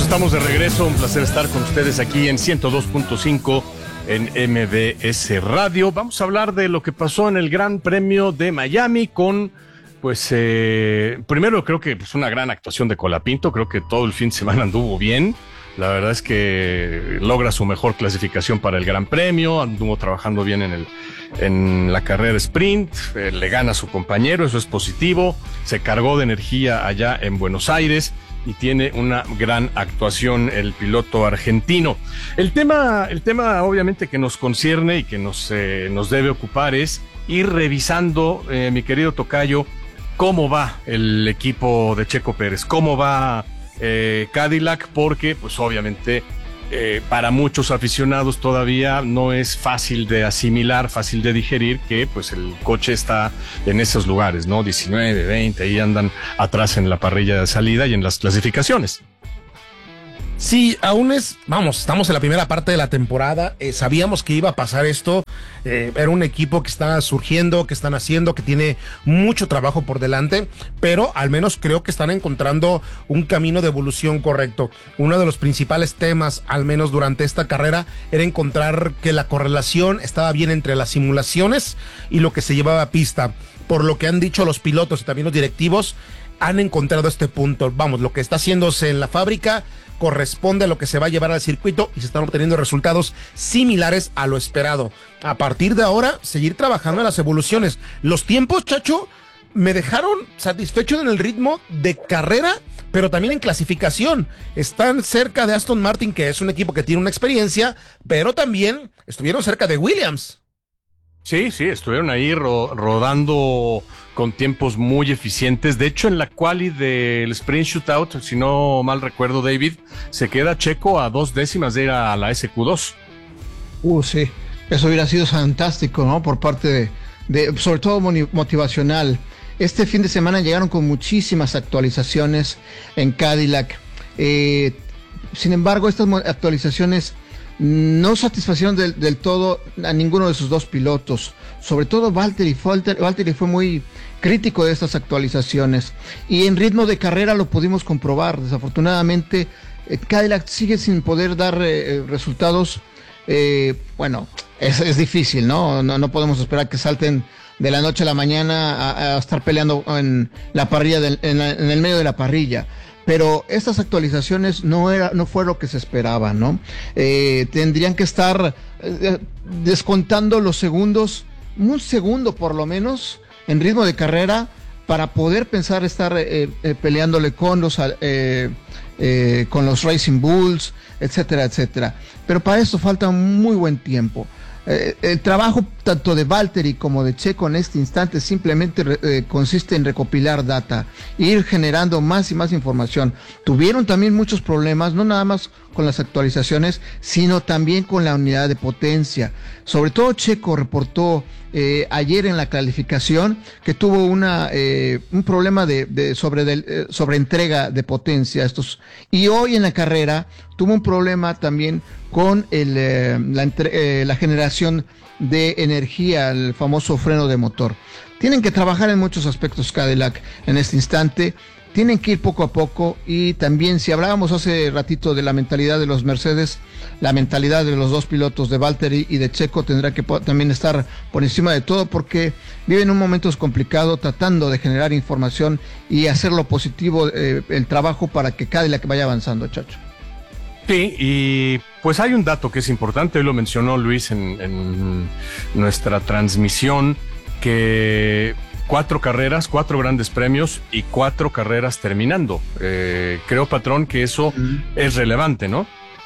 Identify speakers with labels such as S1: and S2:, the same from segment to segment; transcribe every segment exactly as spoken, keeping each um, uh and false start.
S1: Estamos de regreso, un placer estar con ustedes aquí en ciento dos punto cinco en M B S Radio. Vamos a hablar de lo que pasó en el Gran Premio de Miami con, pues, eh, primero creo que pues, una gran actuación de Colapinto. Creo que todo el fin de semana anduvo bien. La verdad es que logra su mejor clasificación para el Gran Premio, anduvo trabajando bien en el en la carrera sprint, eh, le gana a su compañero, eso es positivo, se cargó de energía allá en Buenos Aires y tiene una gran actuación el piloto argentino. El tema, el tema obviamente que nos concierne y que nos, eh, nos debe ocupar es ir revisando, eh, mi querido tocayo, cómo va el equipo de Checo Pérez, cómo va eh, Cadillac, porque pues obviamente eh, para muchos aficionados todavía no es fácil de asimilar, fácil de digerir que pues el coche está en esos lugares, ¿no? diecinueve, veinte, ahí andan atrás en la parrilla de salida y en las clasificaciones.
S2: Sí, aún es, vamos, estamos en la primera parte de la temporada, eh, sabíamos que iba a pasar esto, eh, era un equipo que está surgiendo, que están haciendo, que tiene mucho trabajo por delante, pero al menos creo que están encontrando un camino de evolución correcto. Uno de los principales temas, al menos durante esta carrera, era encontrar que la correlación estaba bien entre las simulaciones y lo que se llevaba a pista. Por lo que han dicho los pilotos y también los directivos, han encontrado este punto. Vamos, lo que está haciéndose en la fábrica corresponde a lo que se va a llevar al circuito y se están obteniendo resultados similares a lo esperado. A partir de ahora, seguir trabajando en las evoluciones. Los tiempos, Chacho, me dejaron satisfecho en el ritmo de carrera, pero también en clasificación. Están cerca de Aston Martin, que es un equipo que tiene una experiencia, pero también estuvieron cerca de Williams.
S1: Sí, sí, estuvieron ahí ro- rodando con tiempos muy eficientes. De hecho, en la quali del sprint shootout, si no mal recuerdo, David, se queda Checo a dos décimas de ir a la S Q dos.
S3: Uh, sí, eso hubiera sido fantástico, ¿no? Por parte de, de sobre todo motivacional. Este fin de semana llegaron con muchísimas actualizaciones en Cadillac. Eh, sin embargo, estas actualizaciones no satisfacieron del, del todo a ninguno de sus dos pilotos. Sobre todo Valtteri, Valtteri fue muy crítico de estas actualizaciones. Y en ritmo de carrera lo pudimos comprobar. Desafortunadamente, eh, Cadillac sigue sin poder dar eh, resultados. Eh, bueno, es, es difícil, ¿no? ¿no? No podemos esperar que salten de la noche a la mañana a, a estar peleando en la parrilla, del, en, la, en el medio de la parrilla. Pero estas actualizaciones no era, no fue lo que se esperaba, ¿no? Eh, tendrían que estar eh, descontando los segundos, un segundo por lo menos, en ritmo de carrera, para poder pensar estar eh, eh, peleándole con los, eh, eh, con los Racing Bulls, etcétera, etcétera. Pero para eso falta un muy buen tiempo. Eh, el trabajo tanto de Valtteri como de Checo en este instante simplemente eh, consiste en recopilar data, ir generando más y más información. Tuvieron también muchos problemas, no nada más con las actualizaciones, sino también con la unidad de potencia. Sobre todo Checo reportó eh, ayer en la calificación que tuvo una eh, un problema de, de sobre de, eh, sobre entrega de potencia estos, y hoy en la carrera tuvo un problema también con el, eh, la, entre, eh, la generación de energía, el famoso freno de motor. Tienen que trabajar en muchos aspectos Cadillac en este instante, tienen que ir poco a poco. Y también, si hablábamos hace ratito de la mentalidad de los Mercedes, la mentalidad de los dos pilotos, de Valtteri y de Checo, tendrá que po- también estar por encima de todo, porque viven un momento complicado tratando de generar información y hacer lo positivo, eh, el trabajo para que Cadillac vaya avanzando, Chacho.
S1: Sí, y pues hay un dato que es importante, hoy lo mencionó Luis en, en nuestra transmisión, que cuatro carreras, cuatro grandes premios y cuatro carreras terminando. Eh, creo, patrón, que eso mm. es relevante, ¿no?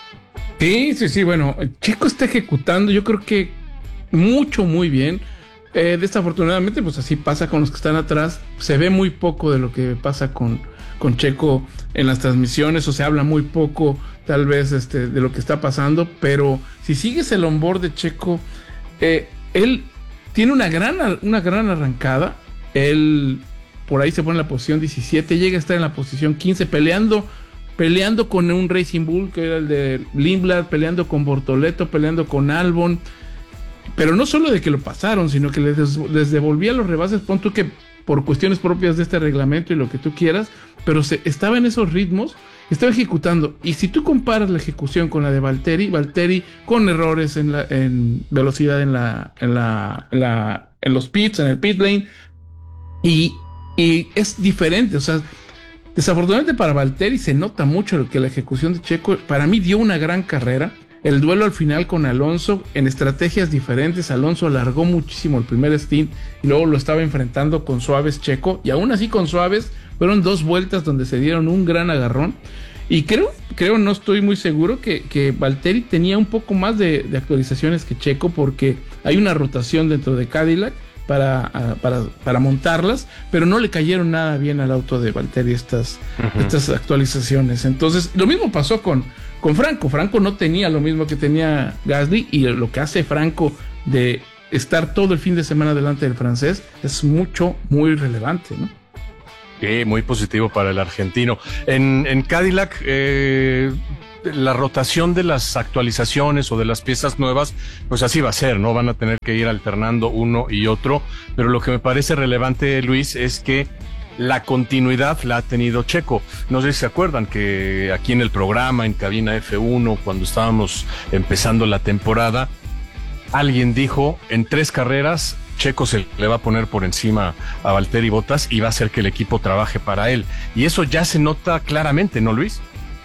S4: Sí, sí, sí, bueno, Checo está ejecutando, yo creo que mucho, muy bien. Eh, desafortunadamente, pues así pasa con los que están atrás. Se ve muy poco de lo que pasa con, con Checo en las transmisiones, o se habla muy poco, tal vez, este, de lo que está pasando. Pero si sigues el onboard de Checo, eh, él tiene una gran, una gran arrancada. Él por ahí se pone en la posición diecisiete, llega a estar en la posición quince, peleando, peleando con un Racing Bull, que era el de Lindblad, peleando con Bortoleto, peleando con Albon. Pero no solo de que lo pasaron, sino que les, les devolvía los rebases. Pon tú que por cuestiones propias de este reglamento y lo que tú quieras, pero se, estaba en esos ritmos, estaba ejecutando. Y si tú comparas la ejecución con la de Valtteri, Valtteri con errores en, la, en velocidad en, la, en, la, en, la, en los pits, en el pit lane, y, y es diferente, o sea, desafortunadamente para Valtteri se nota mucho que la ejecución de Checo, para mí dio una gran carrera. El duelo al final con Alonso, en estrategias diferentes, Alonso alargó muchísimo el primer stint y luego lo estaba enfrentando con suaves Checo, y aún así con suaves fueron dos vueltas donde se dieron un gran agarrón. Y creo, creo no estoy muy seguro que, que Valtteri tenía un poco más de, de actualizaciones que Checo, porque hay una rotación dentro de Cadillac para, para, para montarlas, pero no le cayeron nada bien al auto de Valtteri estas, uh-huh. estas actualizaciones. Entonces, lo mismo pasó con, con Franco. Franco no tenía lo mismo que tenía Gasly, y lo que hace Franco de estar todo el fin de semana delante del francés es mucho, muy relevante, ¿no?
S1: Sí, muy positivo para el argentino. En, en Cadillac, eh, la rotación de las actualizaciones o de las piezas nuevas, pues así va a ser, ¿no? Van a tener que ir alternando uno y otro, pero lo que me parece relevante, Luis, es que la continuidad la ha tenido Checo. No sé si se acuerdan que aquí en el programa, en Cabina F uno, cuando estábamos empezando la temporada, alguien dijo, en tres carreras Checo se le va a poner por encima a Valtteri Bottas y va a hacer que el equipo trabaje para él. Y eso ya se nota claramente, ¿no, Luis?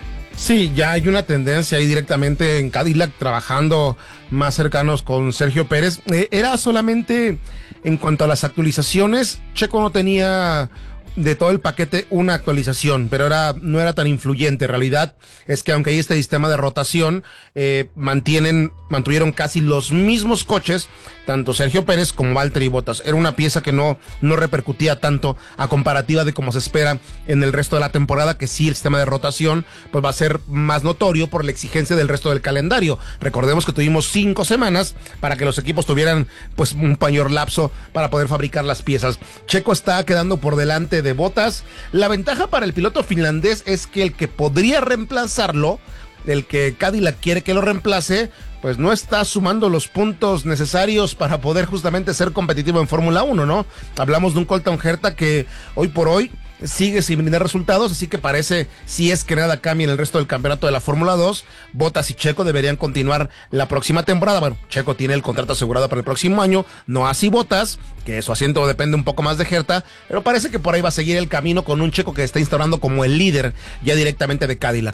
S2: Sí, ya hay una tendencia ahí directamente en Cadillac, trabajando más cercanos con Sergio Pérez. Eh, era solamente en cuanto a las actualizaciones, Checo no tenía de todo el paquete una actualización, pero era no era tan influyente. En realidad es que aunque hay este sistema de rotación, eh, mantienen, mantuvieron casi los mismos coches, tanto Sergio Pérez como Valtteri Bottas. Era una pieza que no, no repercutía tanto a comparativa de como se espera en el resto de la temporada, que sí el sistema de rotación pues va a ser más notorio por la exigencia del resto del calendario. Recordemos que tuvimos cinco semanas para que los equipos tuvieran pues un mayor lapso para poder fabricar las piezas. Checo está quedando por delante de Bottas. La ventaja para el piloto finlandés es que el que podría reemplazarlo, el que Cadillac quiere que lo reemplace, pues no está sumando los puntos necesarios para poder justamente ser competitivo en Fórmula uno, ¿no? Hablamos de un Colton Herta que hoy por hoy sigue sin brindar resultados, así que parece, si es que nada cambia en el resto del campeonato de la Fórmula dos, Bottas y Checo deberían continuar la próxima temporada. Bueno, Checo tiene el contrato asegurado para el próximo año, no así Bottas, que su asiento depende un poco más de Herta, pero parece que por ahí va a seguir el camino con un Checo que está instaurando como el líder ya directamente de Cadillac.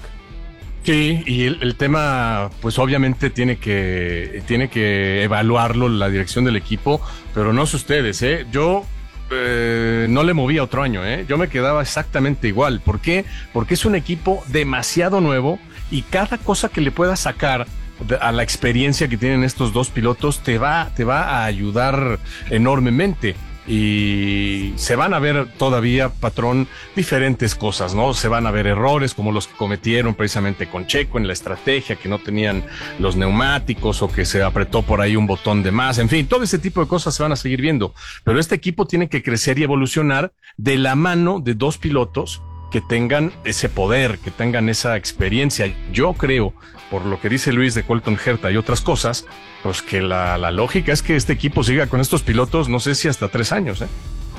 S1: Sí, y el, el tema, pues obviamente tiene que, tiene que evaluarlo la dirección del equipo, pero no sé ustedes, ¿eh? Yo eh, no le movía otro año, ¿eh? Yo me quedaba exactamente igual. ¿Por qué? Porque es un equipo demasiado nuevo y cada cosa que le pueda sacar a la experiencia que tienen estos dos pilotos te va, te va a ayudar enormemente. Y se van a ver todavía, patrón, diferentes cosas, ¿no? Se van a ver errores como los que cometieron precisamente con Checo en la estrategia, que no tenían los neumáticos o que se apretó por ahí un botón de más. En fin, todo ese tipo de cosas se van a seguir viendo. Pero este equipo tiene que crecer y evolucionar de la mano de dos pilotos que tengan ese poder, que tengan esa experiencia. Yo creo, por lo que dice Luis de Colton Herta y otras cosas, pues que la, la lógica es que este equipo siga con estos pilotos, no sé si hasta tres años, ¿eh?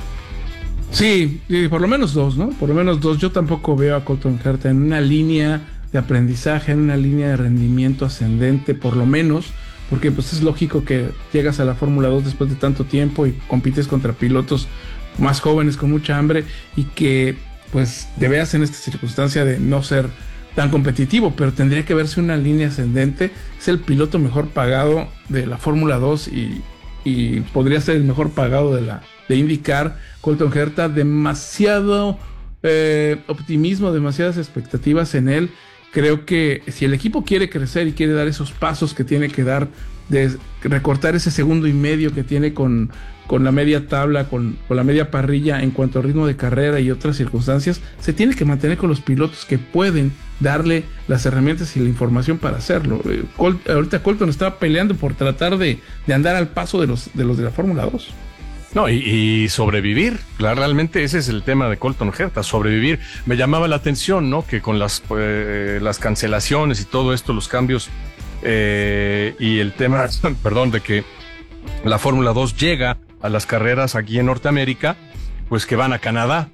S4: Sí, por lo menos dos, ¿no? Por lo menos dos. Yo tampoco veo a Colton Herta en una línea de aprendizaje, en una línea de rendimiento ascendente, por lo menos, porque pues es lógico que llegas a la Fórmula dos después de tanto tiempo y compites contra pilotos más jóvenes con mucha hambre y que pues te veas en esta circunstancia de no ser tan competitivo, pero tendría que verse una línea ascendente. Es el piloto mejor pagado de la Fórmula dos y, y podría ser el mejor pagado de la de IndyCar. Colton Herta, demasiado eh, optimismo, demasiadas expectativas en él. Creo que si el equipo quiere crecer y quiere dar esos pasos que tiene que dar, de recortar ese segundo y medio que tiene con, con la media tabla, con, con la media parrilla en cuanto a ritmo de carrera y otras circunstancias, se tiene que mantener con los pilotos que pueden darle las herramientas y la información para hacerlo. Eh, Col, ahorita Colton está peleando por tratar de, de andar al paso de los de, los de la Fórmula dos.
S1: No, y, y sobrevivir, realmente ese es el tema de Colton Herta, sobrevivir. Me llamaba la atención, ¿no? Que con las, eh, las cancelaciones y todo esto, los cambios eh, y el tema, perdón, de que la Fórmula dos llega a las carreras aquí en Norteamérica, pues que van a Canadá.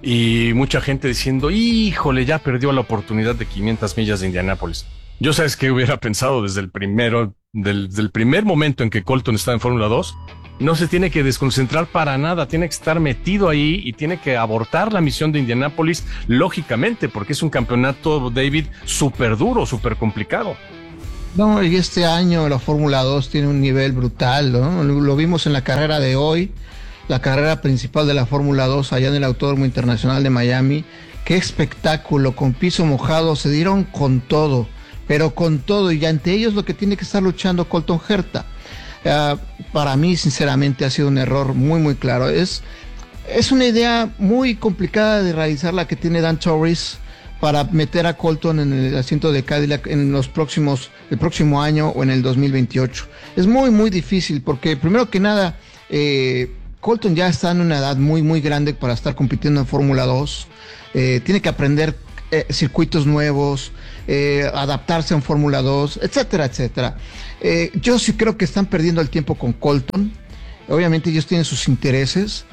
S1: Y mucha gente diciendo, híjole, ya perdió la oportunidad de quinientas millas de Indianápolis. Yo sabes que hubiera pensado desde el primero, del, del primer momento en que Colton está en Fórmula dos, no se tiene que desconcentrar para nada, tiene que estar metido ahí y tiene que abortar la misión de Indianápolis, lógicamente, porque es un campeonato, David, súper duro, súper complicado.
S3: No, y este año la Fórmula dos tiene un nivel brutal, ¿no? Lo vimos en la carrera de hoy, la carrera principal de la Fórmula dos allá en el Autódromo Internacional de Miami. Qué espectáculo, con piso mojado, se dieron con todo, pero con todo, y ante ellos lo que tiene que estar luchando Colton Herta. Uh, para mí, sinceramente, ha sido un error muy, muy claro. Es, es una idea muy complicada de realizar la que tiene Dan Torres para meter a Colton en el asiento de Cadillac en los próximos, el próximo año o en el dos mil veintiocho. Es muy, muy difícil porque, primero que nada, eh, Colton ya está en una edad muy, muy grande para estar compitiendo en Fórmula dos. Eh, tiene que aprender eh, circuitos nuevos, eh, adaptarse en Fórmula dos, etcétera, etcétera. Eh, yo sí creo que están perdiendo el tiempo con Colton. Obviamente ellos tienen sus intereses,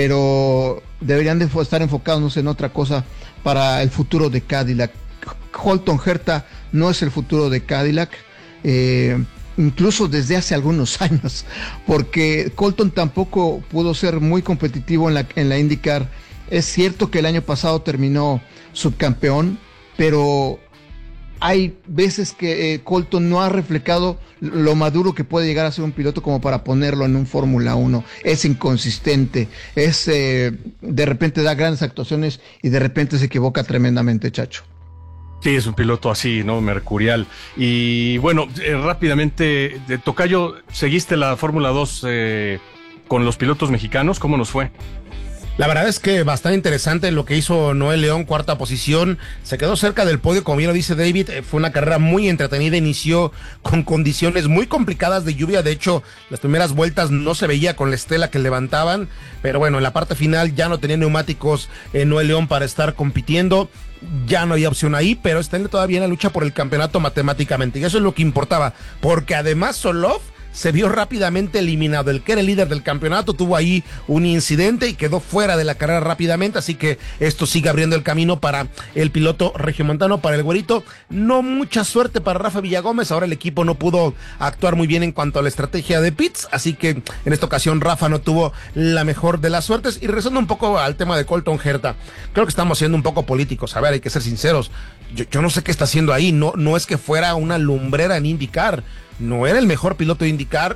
S3: pero deberían de estar enfocados en otra cosa para el futuro de Cadillac. Colton Herta no es el futuro de Cadillac, eh, incluso desde hace algunos años, porque Colton tampoco pudo ser muy competitivo en la, en la IndyCar. Es cierto que el año pasado terminó subcampeón, pero hay veces que eh, Colton no ha reflejado lo maduro que puede llegar a ser un piloto como para ponerlo en un Fórmula uno. Es inconsistente, es eh, de repente da grandes actuaciones y de repente se equivoca tremendamente, Chacho.
S1: Sí, es un piloto así, ¿no? Mercurial. Y bueno, eh, rápidamente, de Tocayo, ¿seguiste la Fórmula dos eh, con los pilotos mexicanos? ¿Cómo nos fue?
S2: La verdad es que bastante interesante lo que hizo Noel León, cuarta posición, se quedó cerca del podio, como bien lo dice David. Fue una carrera muy entretenida, inició con condiciones muy complicadas de lluvia, de hecho las primeras vueltas no se veía con la estela que levantaban, pero bueno, en la parte final ya no tenía neumáticos eh, Noel León para estar compitiendo, ya no había opción ahí, pero está todavía en la lucha por el campeonato matemáticamente, y eso es lo que importaba, porque además Solov se vio rápidamente eliminado. El que era el líder del campeonato tuvo ahí un incidente y quedó fuera de la carrera rápidamente, así que esto sigue abriendo el camino para el piloto regiomontano, para el güerito. No mucha suerte para Rafa Villagómez, ahora el equipo no pudo actuar muy bien en cuanto a la estrategia de pits, así que en esta ocasión Rafa no tuvo la mejor de las suertes. Y regresando un poco al tema de Colton Herta, creo que estamos siendo un poco políticos, a ver, hay que ser sinceros, yo, yo no sé qué está haciendo ahí, no, no es que fuera una lumbrera en IndyCar, no era el mejor piloto de IndyCar,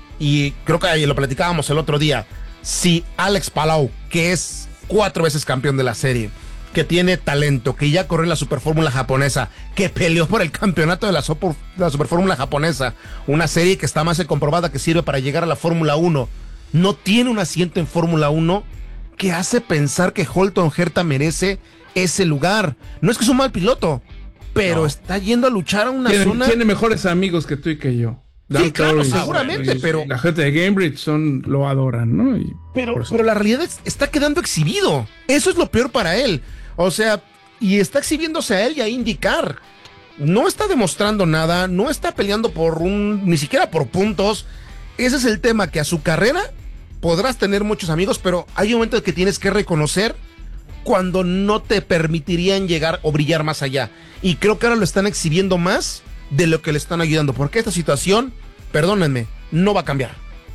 S2: y creo que ahí lo platicábamos el otro día. Si Alex Palou, que es cuatro veces campeón de la serie, que tiene talento, que ya corrió en la Superfórmula japonesa, que peleó por el campeonato de la, super, de la Superfórmula japonesa, una serie que está más que comprobada que sirve para llegar a la Fórmula uno, no tiene un asiento en Fórmula uno, que hace pensar que Colton Herta merece ese lugar. No es que es un mal piloto, pero no. Está yendo a luchar a una
S4: tiene,
S2: zona...
S4: Tiene mejores amigos que tú y que yo.
S2: Dan sí, claro, Torres, seguramente, y, pero...
S4: La gente de Cambridge son, lo adoran, ¿no? Y
S2: pero, pero la realidad es, está quedando exhibido. Eso es lo peor para él. O sea, y está exhibiéndose a él y a IndyCar. No está demostrando nada, no está peleando por un... ni siquiera por puntos. Ese es el tema, que a su carrera podrás tener muchos amigos, pero hay un momento en que tienes que reconocer cuando no te permitirían llegar o brillar más allá. Y creo que ahora lo están exhibiendo más de lo que le están ayudando, porque esta situación, perdónenme, no va a cambiar.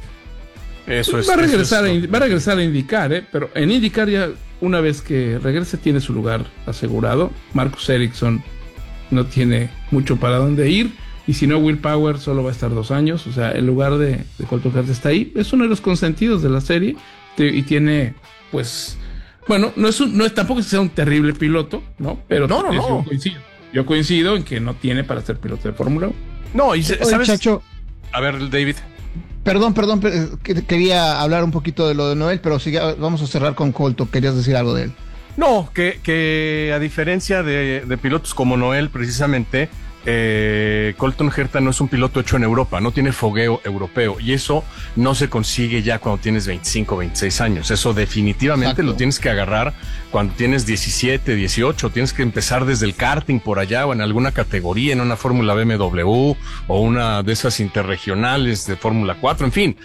S1: Eso es.
S4: Va a regresar,
S1: eso es...
S4: a, va a regresar a IndyCar, ¿eh? Pero en IndyCar ya una vez que regrese tiene su lugar asegurado. Marcus Ericsson no tiene mucho para dónde ir, y si no, Will Power solo va a estar dos años. O sea, el lugar de, de Colton Herta está ahí. Es uno de los consentidos de la serie y tiene, pues, bueno, no es, un, no es tampoco es que sea un terrible piloto, ¿no? Pero
S2: no, no, no.
S4: Yo coincido. Yo coincido en que no tiene para ser piloto de Fórmula uno.
S1: No, y ¿sabes?
S3: Oye, Chacho,
S1: a ver, David.
S3: Perdón, perdón, quería hablar un poquito de lo de Noel, pero sí, vamos a cerrar con Colton. ¿Querías decir algo de él?
S1: No, que, que a diferencia de, de pilotos como Noel, precisamente, eh, Colton Herta no es un piloto hecho en Europa, no tiene fogueo europeo, y eso no se consigue ya cuando tienes veinticinco, veintiséis años. Eso definitivamente Exacto. Lo tienes que agarrar cuando tienes diecisiete, dieciocho, tienes que empezar desde el karting por allá o en alguna categoría, en una Fórmula B M W o una de esas interregionales de Fórmula cuatro, en fin.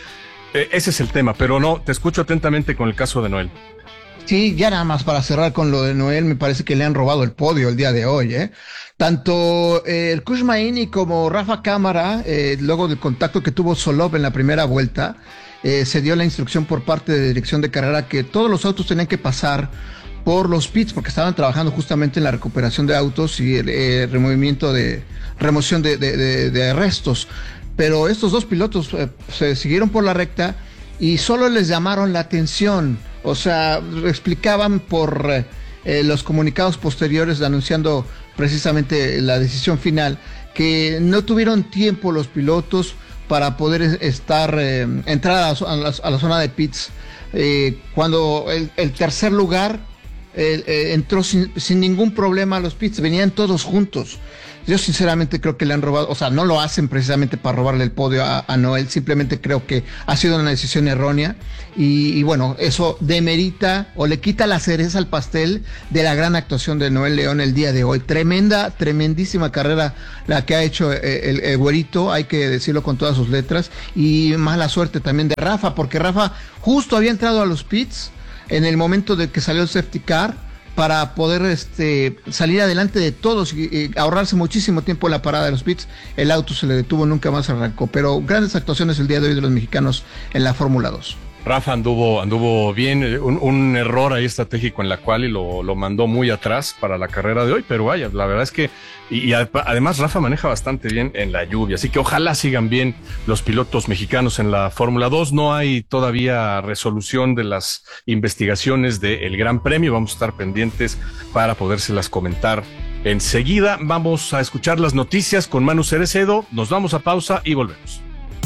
S1: Eh, ese es el tema, pero no, te escucho atentamente con el caso de Noel.
S3: Sí, ya nada más para cerrar con lo de Noel, me parece que le han robado el podio el día de hoy, ¿eh? Tanto eh, el Kushmaini como Rafa Cámara, eh, luego del contacto que tuvo Solov en la primera vuelta, eh, se dio la instrucción por parte de dirección de carrera que todos los autos tenían que pasar por los pits, porque estaban trabajando justamente en la recuperación de autos y el eh, removimiento de, remoción de, de, de, de restos. Pero estos dos pilotos eh, se siguieron por la recta y solo les llamaron la atención. O sea, explicaban por eh, los comunicados posteriores anunciando precisamente la decisión final que no tuvieron tiempo los pilotos para poder estar, eh, entrar a la, a, la, a la zona de pits. Eh, cuando el, el tercer lugar eh, eh, entró sin, sin ningún problema a los pits, venían todos juntos. Yo sinceramente creo que le han robado, o sea, no lo hacen precisamente para robarle el podio a, a Noel, simplemente creo que ha sido una decisión errónea y, y bueno, eso demerita o le quita la cereza al pastel de la gran actuación de Noel León el día de hoy. Tremenda, tremendísima carrera la que ha hecho el, el, el güerito, hay que decirlo con todas sus letras, y mala suerte también de Rafa, porque Rafa justo había entrado a los pits en el momento de que salió el safety car, para poder este, salir adelante de todos y, y ahorrarse muchísimo tiempo en la parada de los pits. El auto se le detuvo, nunca más arrancó, pero grandes actuaciones el día de hoy de los mexicanos en la Fórmula dos.
S1: Rafa anduvo, anduvo bien, un, un error ahí estratégico en la cual y lo, lo mandó muy atrás para la carrera de hoy, pero vaya, la verdad es que, y, y además Rafa maneja bastante bien en la lluvia, así que ojalá sigan bien los pilotos mexicanos en la Fórmula dos. No hay todavía resolución de las investigaciones del Gran Premio, vamos a estar pendientes para podérselas comentar enseguida. Vamos a escuchar las noticias con Manu Cerecedo, nos vamos a pausa y volvemos.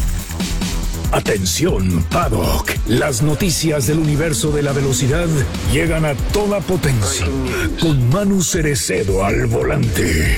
S5: Atención, Paddock. Las noticias del universo de la velocidad llegan a toda potencia con Manu Cerecedo al volante.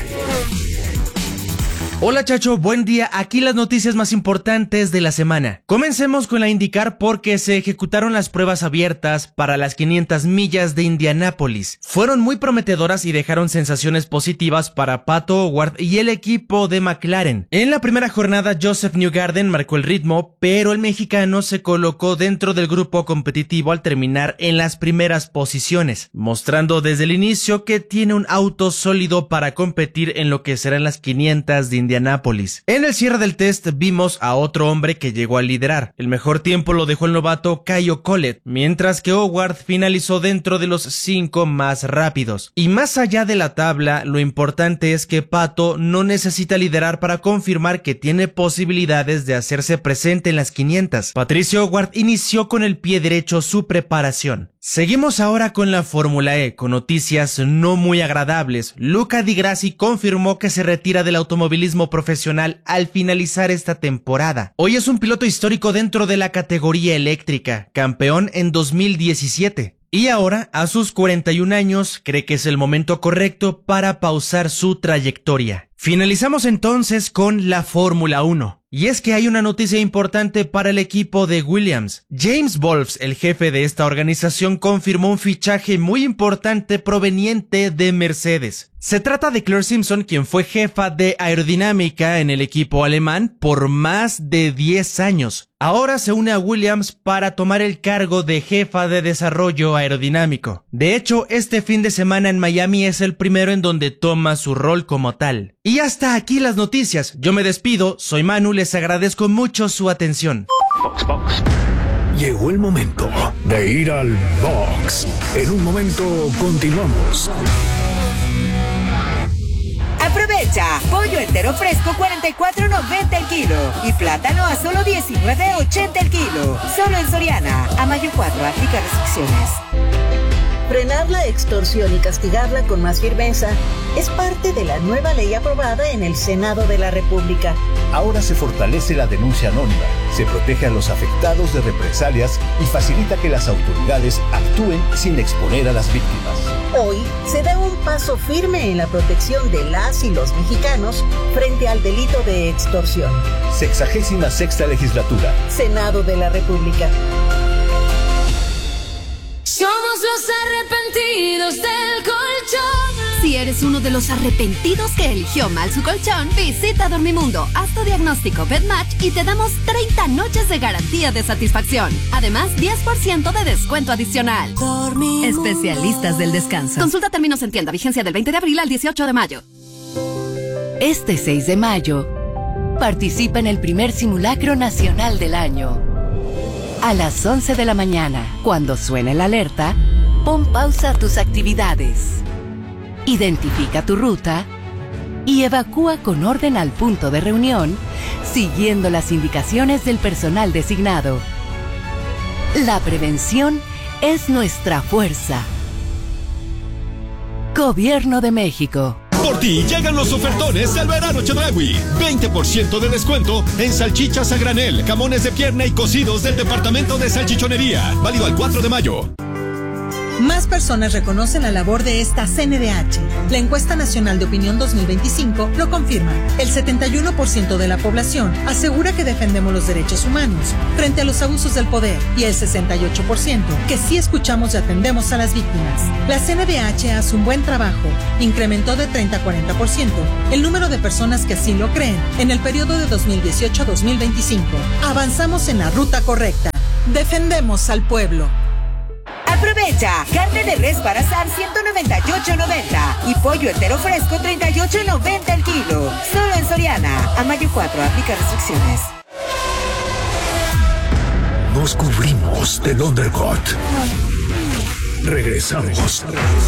S6: Hola Chacho, buen día. Aquí las noticias más importantes de la semana. Comencemos con la IndyCar porque se ejecutaron las pruebas abiertas para las quinientas millas de Indianápolis. Fueron muy prometedoras y dejaron sensaciones positivas para Pato O'Ward y el equipo de McLaren. En la primera jornada, Joseph Newgarden marcó el ritmo, pero el mexicano se colocó dentro del grupo competitivo al terminar en las primeras posiciones, mostrando desde el inicio que tiene un auto sólido para competir en lo que serán las quinientas de Indianápolis. En el cierre del test vimos a otro hombre que llegó a liderar. El mejor tiempo lo dejó el novato Caio Collet, mientras que Howard finalizó dentro de los cinco más rápidos. Y más allá de la tabla, lo importante es que Pato no necesita liderar para confirmar que tiene posibilidades de hacerse presente en las quinientas. Patricio Howard inició con el pie derecho su preparación. Seguimos ahora con la Fórmula E, con noticias no muy agradables. Luca Di Grassi confirmó que se retira del automovilismo profesional al finalizar esta temporada. Hoy es un piloto histórico dentro de la categoría eléctrica, campeón en dos mil diecisiete. Y ahora, a sus cuarenta y un años, cree que es el momento correcto para pausar su trayectoria. Finalizamos entonces con la Fórmula uno. Y es que hay una noticia importante para el equipo de Williams. James Wolfs, el jefe de esta organización, confirmó un fichaje muy importante proveniente de Mercedes. Se trata de Claire Simpson, quien fue jefa de aerodinámica en el equipo alemán por más de diez años. Ahora se une a Williams para tomar el cargo de jefa de desarrollo aerodinámico. De hecho, este fin de semana en Miami es el primero en donde toma su rol como tal. Y hasta aquí las noticias. Yo me despido, soy Manu, les agradezco mucho su atención.
S5: Box, box. Llegó el momento de ir al box. En un momento continuamos.
S7: Aprovecha, pollo entero fresco cuarenta y cuatro noventa el kilo y plátano a solo diecinueve ochenta el kilo. Solo en Soriana. A mayo cuatro, aplica restricciones.
S8: Frenar la extorsión y castigarla con más firmeza es parte de la nueva ley aprobada en el Senado de la República.
S9: Ahora se fortalece la denuncia anónima, se protege a los afectados de represalias y facilita que las autoridades actúen sin exponer a las víctimas.
S8: Hoy se da un paso firme en la protección de las y los mexicanos frente al delito de extorsión.
S9: Sexagésima sexta legislatura.
S8: Senado de la República.
S10: Somos los arrepentidos del colchón.
S7: Si
S10: Si eres uno de los arrepentidos que eligió mal su colchón, visita Dormimundo, haz tu diagnóstico BedMatch y te damos treinta noches de garantía de satisfacción. Además, diez por ciento de descuento adicional. Dormimundo. Especialistas del descanso. Consulta términos en tienda. Vigencia del veinte de abril al dieciocho de mayo.
S11: Este seis de mayo, participa en el primer simulacro nacional del año. A las once de la mañana, cuando suene la alerta, pon pausa a tus actividades. Identifica tu ruta y evacúa con orden al punto de reunión, siguiendo las indicaciones del personal designado. La prevención es nuestra fuerza. Gobierno de México.
S12: Por ti llegan los ofertones del verano Chedraui. veinte por ciento de descuento en salchichas a granel, jamones de pierna y cocidos del departamento de salchichonería. Válido al cuatro de mayo.
S13: Más personas reconocen la labor de esta C N D H. La encuesta nacional de opinión dos mil veinticinco lo confirma. El setenta y uno por ciento de la población asegura que defendemos los derechos humanos frente a los abusos del poder y el sesenta y ocho por ciento que sí escuchamos y atendemos a las víctimas. La C N D H hace un buen trabajo. Incrementó de treinta a cuarenta por ciento el número de personas que así lo creen en el periodo de dos mil dieciocho a dos mil veinticinco. Avanzamos en la ruta correcta. Defendemos al pueblo.
S7: Aprovecha, carne de res para asar ciento noventa y ocho noventa y pollo entero fresco treinta y ocho noventa el kilo. Solo en Soriana. A mayo cuatro, aplica restricciones.
S5: Nos cubrimos del undercut. Regresamos.